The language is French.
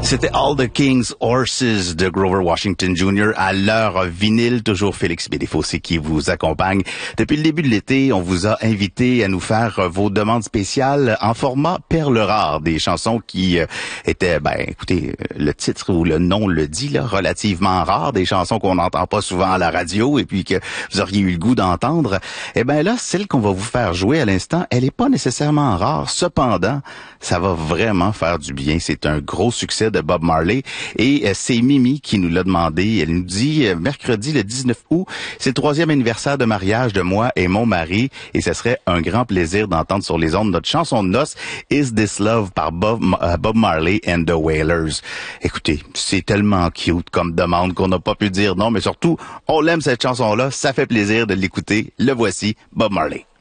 C'était All the King's Horses de Grover Washington Jr. à l'heure vinyle. Toujours Félix Bédéfossé qui vous accompagne. Depuis le début de l'été, on vous a invité à nous faire vos demandes spéciales en format perles rares. Des chansons qui étaient, écoutez, le titre ou le nom le dit, là, relativement rares. Des chansons qu'on n'entend pas souvent à la radio et puis que vous auriez eu le goût d'entendre. Eh ben là, celle qu'on va vous faire jouer à l'instant, elle est pas nécessairement rare. Cependant, ça va vraiment faire du bien. C'est un gros succès de Bob Marley et c'est Mimi qui nous l'a demandé. Elle nous dit mercredi le 19 août, c'est le 3e anniversaire de mariage de moi et mon mari et ce serait un grand plaisir d'entendre sur les ondes notre chanson de noces Is This Love par Bob Marley and the Wailers. Écoutez, c'est tellement cute comme demande qu'on n'a pas pu dire non, mais surtout, on l'aime cette chanson-là, ça fait plaisir de l'écouter. Le voici, Bob Marley.